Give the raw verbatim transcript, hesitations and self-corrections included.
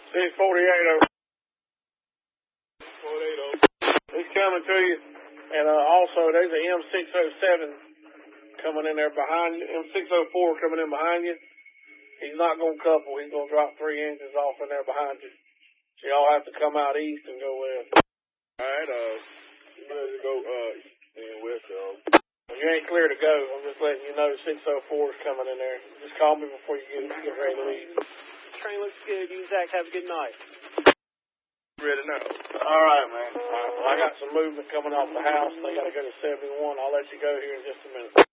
six forty-eight oh. forty-eight oh. He's coming to you. And uh, also, there's an M six oh seven coming in there behind you. M six oh four coming in behind you. He's not going to couple. He's going to drop three inches off in there behind you. So y'all have to come out east and go west. All right, uh, you ready to go uh, east and west, y'all? Well, you ain't clear to go. I'm just letting you know six oh four is coming in there. Just call me before you get, get ready to leave. Train looks good. You and Zach have a good night. Ready now. All right, man. All right, well, I got some movement coming off the house. They got to go to seventy-one. I'll let you go here in just a minute.